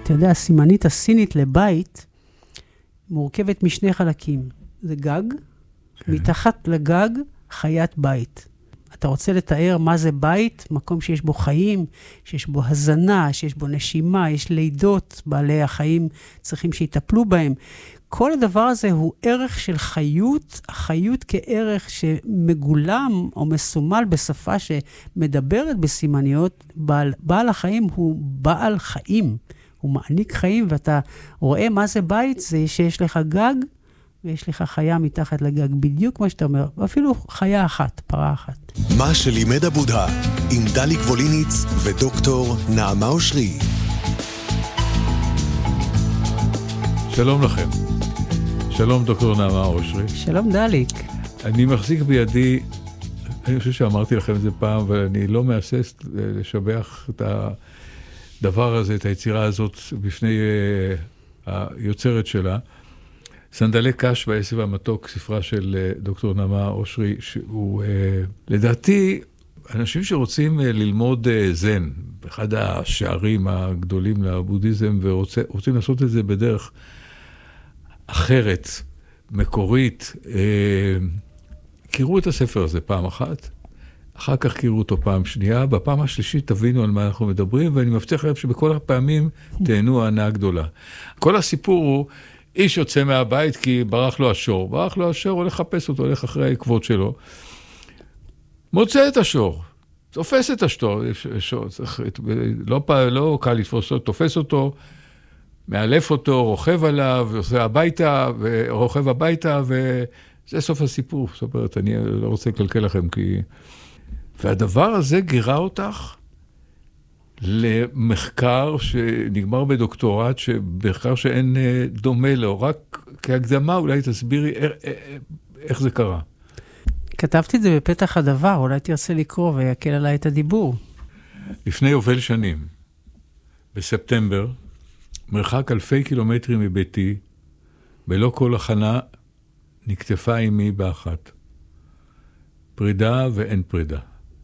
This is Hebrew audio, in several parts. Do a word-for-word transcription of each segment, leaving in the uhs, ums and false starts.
אתה יודע, הסימנית הסינית לבית מורכבת משני חלקים. זה גג, כן. מתחת לגג חיית בית. אתה רוצה לתאר מה זה בית, מקום שיש בו חיים, שיש בו הזנה, שיש בו נשימה, יש לידות, בעלי החיים צריכים שיטפלו בהם. כל הדבר הזה הוא ערך של חיות, החיות כערך שמגולם או מסומל בשפה שמדברת בסימניות. בעל, בעל החיים הוא בעל חיים, הוא מעניק חיים, ואתה רואה מה זה בית, זה שיש לך גג, ויש לך חיה מתחת לגג, בדיוק מה שאתה אומר, ואפילו חיה אחת, פרה אחת. מה שלימד הבודה, עם דליק ווליניץ ודוקטור נעמה אושרי. שלום לכם. שלום דוקטור נעמה אושרי. שלום דליק. אני מחזיק בידי, אני חושב שאמרתי לכם את זה פעם, אבל אני לא מהסס לשבח את הדבר הזה, את היצירה הזאת, בפני uh, היוצרת שלה. סנדלי קש בעשב המתוק, ספרה של דוקטור נעמה אושרי, שהוא, לדעתי, אנשים שרוצים ללמוד זן, אחד השערים הגדולים לבודהיזם, ורוצים לעשות את זה בדרך אחרת, מקורית, קראו את הספר הזה פעם אחת, אחר כך קראו אותו פעם שנייה, בפעם השלישית תבינו על מה אנחנו מדברים, ואני מבטיח לכם שבכל הפעמים תהנו הענה גדולה. כל הסיפור הוא, איש יוצא מהבית כי ברח לו השור. ברח לו השור, הולך לחפש אותו, הולך אחרי העקבות שלו. מוצא את השור. תופס את השור. לא, לא קל לתפוס אותו, תופס אותו, מאלף אותו, רוכב עליו, עושה הביתה, ורוכב הביתה, וזה סוף הסיפור. זאת אומרת, אני לא רוצה לקלקל לכם, כי... והדבר הזה גירה אותך למחקר שנגמר בדוקטורט, שבמחקר שאין דומה לו, רק כהקדמה אולי תסבירי איך זה קרה. כתבתי את זה בפתח הדבר, אולי תרצה לקרוא ויקל עליי את הדיבור. לפני יובל שנים, בספטמבר, מרחק אלפי קילומטרים מביתי, בלא כל הכנה, נקטפה עימי באחת. פרידה ואין פרידה.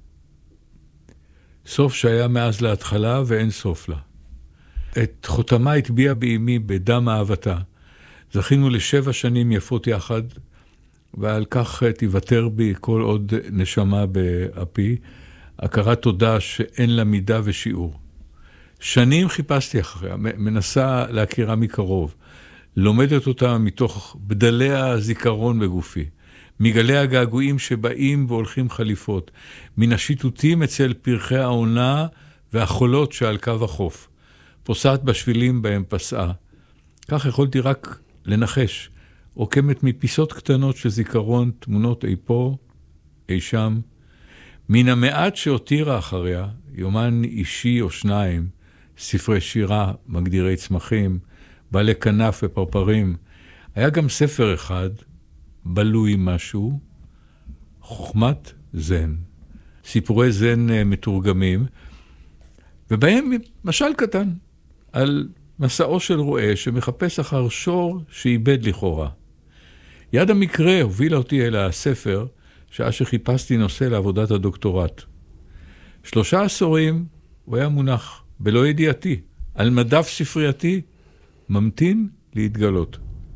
סוף שהיה מאז להתחלה ואין סוף לה. את חותמה הטביעה באימי בדם אהבתה. זכינו לשבע שנים יפות יחד, ועל כך תיוותר בי כל עוד נשמה באפי, הכרת תודה שאין לה מידה ושיעור. שנים חיפשתי אחריה, מנסה להכירה מקרוב, לומדת אותה מתוך בדלי הזיכרון בגופי. מגלי הגעגועים שבאים והולכים חליפות, מן השיטוטים אצל פרחי העונה והחולות שעל קו החוף, פוסעת בשבילים בהם פסעה. כך יכולתי רק לנחש, עוקמת מפיסות קטנות של זיכרון, תמונות אי פה, אי שם. מן המעט שהותירה אחריה, יומן אישי או שניים, ספרי שירה, מגדירי צמחים, בעלי כנף ופרפרים, היה גם ספר אחד, בלוי משהו, חוכמת זן. סיפורי זן מתורגמים, ובהם משל קטן, על מסעו של רועה שמחפש אחר שור שאיבד לכאורה. יד המקרה הובילה אותי אל הספר, שעה שחיפשתי נושא לעבודת הדוקטורט. שלושה עשורים הוא היה מונח, בלא ידיעתי, על מדף ספרייתי, ממתין להתגלות.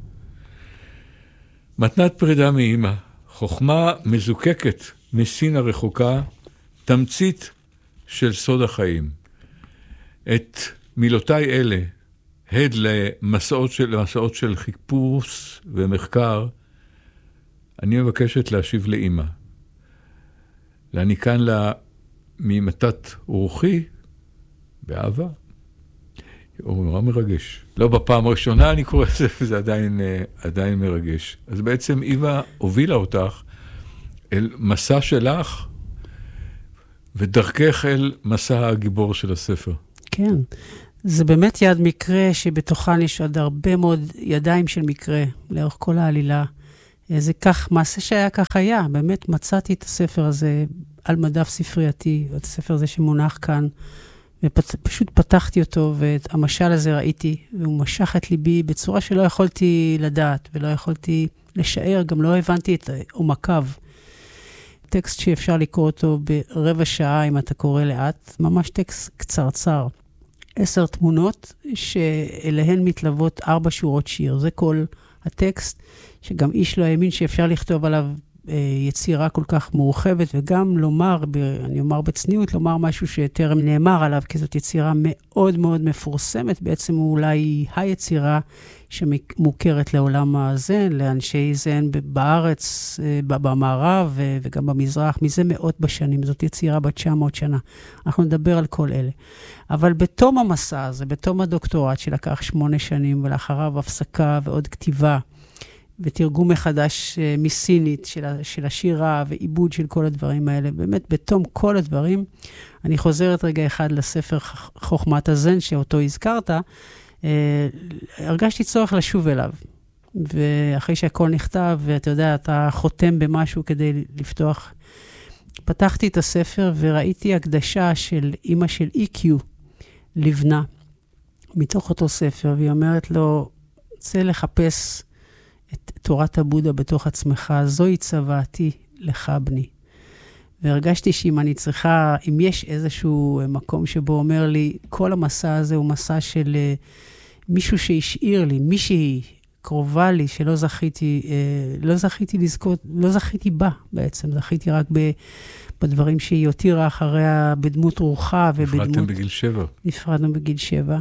מתנת פרידה מאמא, חוכמה מזוקקת מסין הרחוקה, תמצית של סוד החיים. את מילותיי אלה, הד למסעות של, למסעות של חיפוש ומחקר, אני מבקשת להשיב לאמא. להניקן לה ממתת רוחי, באהבה. הוא נורא מרגש. לא בפעם הראשונה אני קורא את זה, וזה עדיין, עדיין מרגש. אז בעצם אימא הובילה אותך אל מסע שלך, ודרכך אל מסע הגיבור של הספר. כן, זה באמת יד מקרה שבתוכן יש עוד הרבה מאוד ידיים של מקרה, לאורך כל העלילה. זה כך, מעשה שהיה כך היה. באמת מצאתי את הספר הזה על מדף ספרייתי, את הספר הזה שמונח כאן, ופשוט פתחתי אותו, ואת המשל הזה ראיתי, והוא משך את ליבי בצורה שלא יכולתי לדעת, ולא יכולתי לשער, גם לא הבנתי את עומקיו. טקסט שאפשר לקרוא אותו ברבע שעה, אם אתה קורא לאט, ממש טקסט קצרצר. עשר תמונות שאליהן מתלוות ארבע שורות שיר. זה כל הטקסט, שגם איש לא האמין שאפשר לכתוב עליו יצירה כל כך מורחבת, וגם לומר, אני אומר בצניעות, לומר משהו שטרם נאמר עליו, כי זאת יצירה מאוד מאוד מפורסמת, בעצם אולי היצירה שמוכרת לעולם הזה, לאנשי זן בארץ, במערב וגם במזרח, מזה מאות בשנים, זאת יצירה בת תשע מאות שנה. אנחנו נדבר על כל אלה. אבל בתום המסע הזה, בתום הדוקטורט שלקח שמונה שנים, ולאחריו הפסקה ועוד כתיבה, ותרגום מחדש מסינית של, של השירה ועיבוד של כל הדברים האלה. באמת, בתום כל הדברים, אני חוזרת רגע אחד לספר חוכמת הזן, שאותו הזכרת, אה, הרגשתי צורך לשוב אליו. ואחרי שהכל נכתב, ואתה יודע, אתה חותם במשהו כדי לפתוח, פתחתי את הספר וראיתי הקדשה של אמא של אי קיו, לבנה, מתוך אותו ספר, והיא אומרת לו, צא לחפש את תורת הבודה בתוך עצמך, זוהי צוואתי לך בני. והרגשתי שאם אני צריכה, אם יש איזשהו מקום שבו אומר לי, כל המסע הזה הוא מסע של מישהו שהשאיר לי, מישהי קרובה לי, שלא זכיתי, לא זכיתי לזכות, לא זכיתי בה בעצם, זכיתי רק בדברים שהיא הותירה אחריה בדמות רוחה ובדמות... נפרדתם בגיל שבע. נפרדנו בגיל שבע.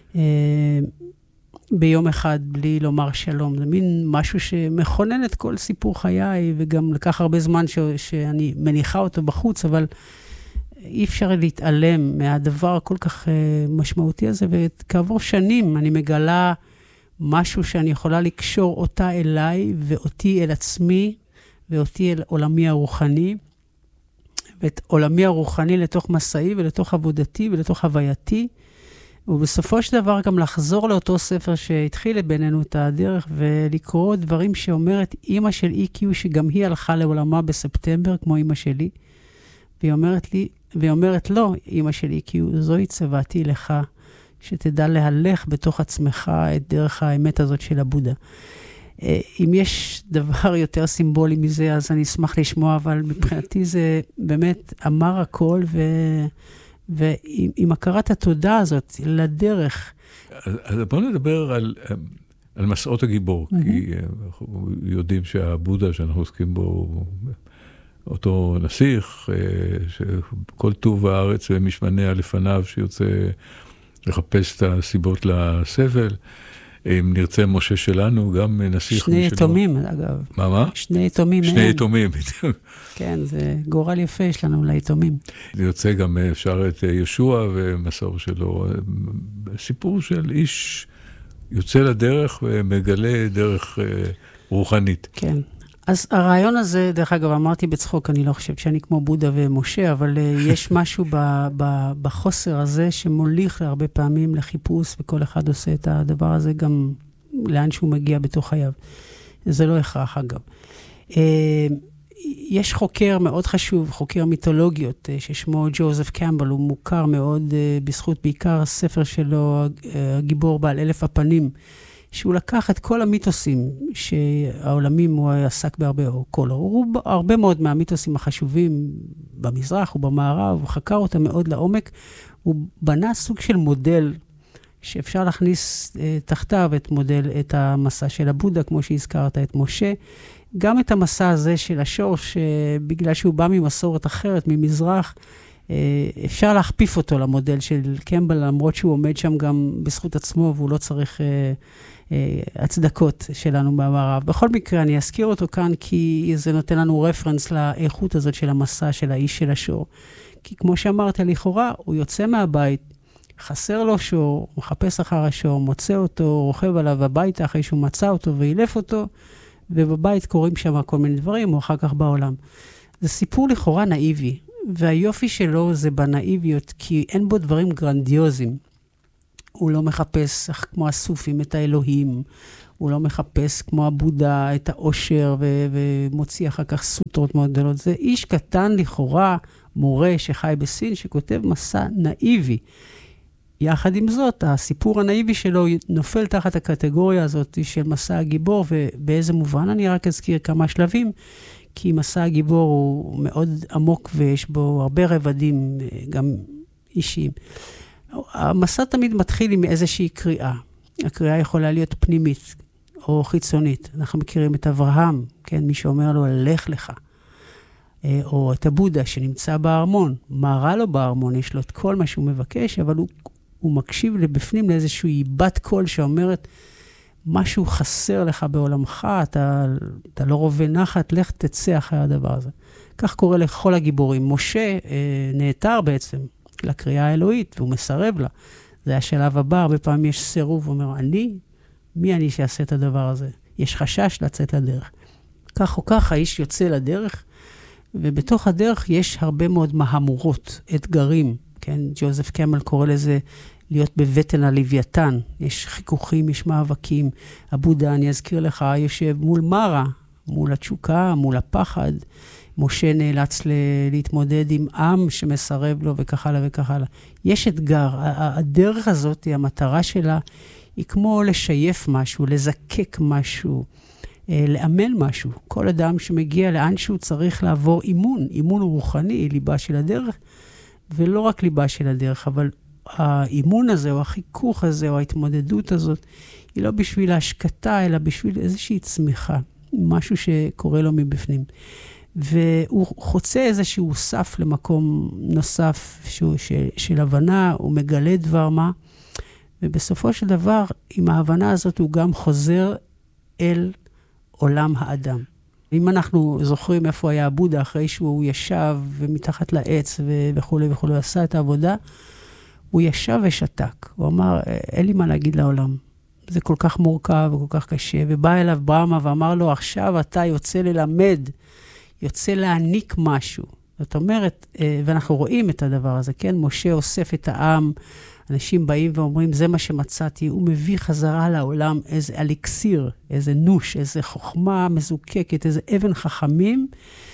ביום אחד בלי לומר שלום. זה מין משהו שמכונן את כל סיפור חיי, וגם לקח הרבה זמן ש... שאני מניחה אותו בחוץ, אבל אי אפשר להתעלם מהדבר כל כך uh, משמעותי הזה, וכעבור שנים אני מגלה משהו שאני יכולה לקשור אותה אליי, ואותי אל עצמי, ואותי אל עולמי הרוחני, ואת עולמי הרוחני לתוך מסעי, ולתוך עבודתי, ולתוך הווייתי, ובסופו של דבר גם לחזור לאותו ספר שהתחיל בינינו את הדרך, ולקרוא דברים שאומרת אמא של אי קיו, שגם היא הלכה לעולמה בספטמבר, כמו אמא שלי, והיא אומרת לי, והיא אומרת לו, אמא של אי קיו, זוהי צוואתי לך, שתדע להלך בתוך עצמך את דרך האמת הזאת של הבודה. אם יש דבר יותר סימבולי מזה, אז אני אשמח לשמוע, אבל מבחינתי זה באמת אמר הכל, ו... ועם הכרת התודה הזאת לדרך. אז בואו נדבר על, על מסעות הגיבור, mm-hmm. כי אנחנו יודעים שהבודה שאנחנו עוסקים בו, אותו נסיך, שכל טוב הארץ משמנע לפניו, שיוצא לחפש את הסיבות לסבל. אם נרצה משה שלנו, גם נסיך... שני יתומים, אגב. מה, מה? שני יתומים. שני יתומים. כן, זה גורל יפה יש לנו ליתומים. זה יוצא גם אפשר את ישוע ומסור שלו. סיפור של איש יוצא לדרך ומגלה דרך רוחנית. כן. אז הרעיון הזה, דרך אגב, אמרתי בצחוק, אני לא חושבת שאני כמו בודה ומשה, אבל יש משהו ב, ב, בחוסר הזה שמוליך להרבה פעמים לחיפוש, וכל אחד עושה את הדבר הזה גם לאן שהוא מגיע בתוך חייו. זה לא הכרח, אגב. יש חוקר מאוד חשוב, חוקר מיתולוגיות, ששמו ג'וזף קמבל, הוא מוכר מאוד בזכות בעיקר הספר שלו, הגיבור בעל אלף הפנים, שהוא לקח את כל המיתוסים שהעולמים הוא עסק בהרבה, או כל, הוא הרבה מאוד מהמיתוסים החשובים במזרח ובמערב, הוא חקר אותם מאוד לעומק, הוא בנה סוג של מודל שאפשר להכניס אה, תחתיו את מודל, את המסע של הבודה, כמו שהזכרת את משה, גם את המסע הזה של השור, שבגלל שהוא בא ממסורת אחרת, ממזרח, אה, אפשר להכפיף אותו למודל של קמבל, למרות שהוא עומד שם גם בזכות עצמו, והוא לא צריך... אה, הצדקות שלנו במערב. בכל מקרה, אני אזכיר אותו כאן, כי זה נותן לנו רפרנס לאיכות הזאת של המסע של האיש של השור. כי כמו שאמרתי, לכאורה, הוא יוצא מהבית, חסר לו שור, הוא מחפש אחר השור, מוצא אותו, רוכב עליו הביתה אחרי שהוא מצא אותו וילף אותו, ובבית קוראים שם כל מיני דברים, או אחר כך בעולם. זה סיפור לכאורה נאיבי, והיופי שלו זה בנאיביות, כי אין בו דברים גרנדיוזיים. הוא לא מחפש כמו הסופים את האלוהים, הוא לא מחפש כמו הבודה את האושר, ו- ומוציא אחר כך סוטרות מאוד גדולות. זה איש קטן לכאורה, מורה שחי בסין, שכותב מסע נאיבי. יחד עם זאת, הסיפור הנאיבי שלו נופל תחת הקטגוריה הזאת של מסע הגיבור, ובאיזה מובן אני רק אזכיר כמה שלבים, כי מסע הגיבור הוא מאוד עמוק, ויש בו הרבה רבדים, גם אישיים. המסע תמיד מתחיל עם איזושהי קריאה. הקריאה יכולה להיות פנימית או חיצונית. אנחנו מכירים את אברהם, כן? מי שאומר לו, לך לך. או את הבודה שנמצא בארמון. מה רע לו בארמון? יש לו את כל מה שהוא מבקש, אבל הוא, הוא מקשיב לבפנים לאיזשהו בת קול שאומרת, משהו חסר לך בעולמך, אתה, אתה לא רובה נחת, לך תצא אחרי הדבר הזה. כך קורה לכל הגיבורים. משה אה, נעתר בעצם לקריאה האלוהית, והוא מסרב לה. זה השלב הבא, הרבה פעמים יש סירוב, הוא אומר, אני, מי אני שיעשה את הדבר הזה? יש חשש לצאת לדרך. כך או כך, האיש יוצא לדרך, ובתוך הדרך יש הרבה מאוד מהמורות, אתגרים, כן? ג'וזף קמל קורא לזה להיות בבטן הלוויתן, יש חיכוכים, יש מאבקים. הבודה, אני אזכיר לך, יושב מול מרה, מול התשוקה, מול הפחד. משה נאלץ ל- להתמודד עם עם שמסרב לו וכך הלאה וכך הלאה. יש אתגר, הדרך הזאת, המטרה שלה, היא כמו לשייף משהו, לזקק משהו, לאמן משהו. כל אדם שמגיע לאן שהוא צריך לעבור אימון, אימון רוחני, ליבה של הדרך, ולא רק ליבה של הדרך, אבל האימון הזה, או החיכוך הזה, או ההתמודדות הזאת, היא לא בשביל ההשקטה, אלא בשביל איזושהי צמיחה, משהו שקורה לו מבפנים. והוא חוצה איזשהו סף למקום נוסף שהוא, של, של הבנה, הוא מגלה דבר מה, ובסופו של דבר, עם ההבנה הזאת, הוא גם חוזר אל עולם האדם. אם אנחנו זוכרים איפה היה הבודה, אחרי שהוא ישב ומתחת לעץ וכו' וכו', עשה את העבודה, הוא ישב ושתק. הוא אמר, אין לי מה להגיד לעולם. זה כל כך מורכב וכל כך קשה. ובא אליו ברמה ואמר לו, עכשיו אתה יוצא ללמד, יוצא להעניק משהו. זאת אומרת, ואנחנו רואים את הדבר הזה, כן? משה אוסף את העם, אנשים באים ואומרים, זה מה שמצאתי. הוא מביא חזרה לעולם איזה אליקסיר, איזה נוש, איזה חוכמה מזוקקת, איזה אבן חכמים,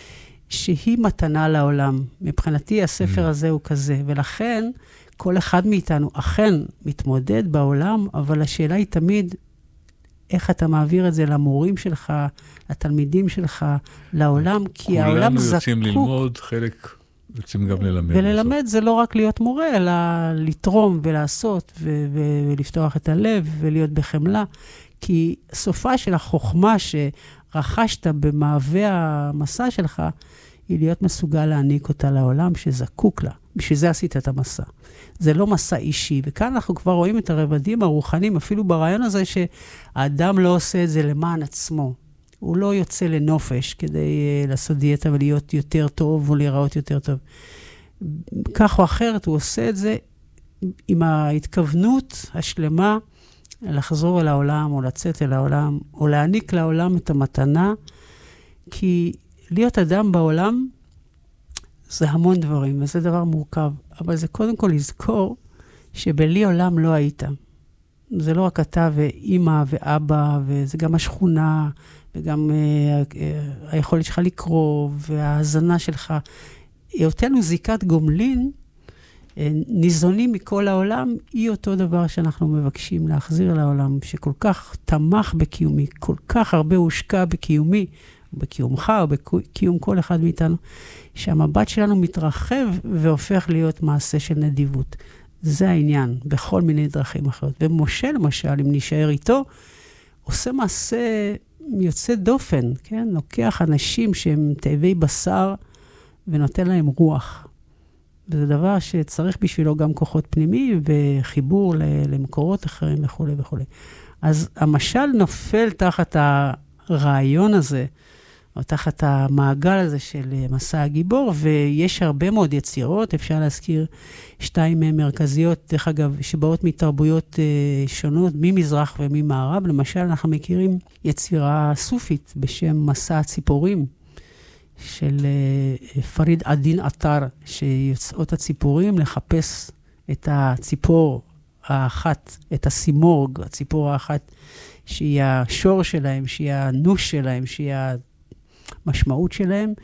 שהיא מתנה לעולם. מבחינתי, הספר הזה הוא כזה. ולכן, כל אחד מאיתנו אכן מתמודד בעולם, אבל השאלה היא תמיד, איך אתה מעביר את זה למורים שלך, לתלמידים שלך, לעולם, כי העולם זקוק. כולנו יוצאים ללמוד, חלק יוצאים גם ללמד. וללמד זה לא רק להיות מורה, אלא לתרום ולעשות, ו- ו- ולפתוח את הלב, ולהיות בחמלה, כי סופה של החוכמה שרכשת במעווה המסע שלך, היא להיות מסוגל להעניק אותה לעולם שזקוק לה. בשביל זה עשית את המסע. זה לא מסע אישי, וכאן אנחנו כבר רואים את הרבדים הרוחניים, אפילו ברעיון הזה שהאדם לא עושה את זה למען עצמו. הוא לא יוצא לנופש כדי uh, לעשות דיאטה ולהיות יותר טוב או להיראות יותר טוב. כך או אחרת, הוא עושה את זה עם ההתכוונות השלמה לחזור אל העולם או לצאת אל העולם, או להעניק לעולם את המתנה, כי להיות אדם בעולם זה המון דברים, וזה דבר מורכב. אבל זה קודם כל לזכור שבלי עולם לא היית. זה לא רק אתה ואימא ואבא, וזה גם השכונה, וגם uh, uh, היכולת שלך לקרוא, וההזנה שלך. היותנו זיקת גומלין, uh, ניזונים מכל העולם, היא אותו דבר שאנחנו מבקשים להחזיר לעולם, שכל כך תמך בקיומי, כל כך הרבה הושקע בקיומי, בקיומך או בקיום כל אחד מאיתנו, שהמבט שלנו מתרחב והופך להיות מעשה של נדיבות. זה העניין, בכל מיני דרכים אחרות. ומשה למשל, אם נשאר איתו, עושה מעשה יוצא דופן, כן? לוקח אנשים שהם תאבי בשר ונותן להם רוח. וזה דבר שצריך בשבילו גם כוחות פנימיים וחיבור למקורות אחרים וכו' וכו'. אז המשל נופל תחת הרעיון הזה, או תחת המעגל הזה של מסע הגיבור, ויש הרבה מאוד יצירות, אפשר להזכיר שתיים מרכזיות, דרך אגב, שבאות מתרבויות שונות, ממזרח וממערב. למשל, אנחנו מכירים יצירה סופית בשם מסע הציפורים, של פריד עדין עטר, שיוצאות הציפורים לחפש את הציפור האחת, את הסימורג, הציפור האחת, שהיא השור שלהם, שהיא הנוש שלהם, שהיא המשמעות שלהם,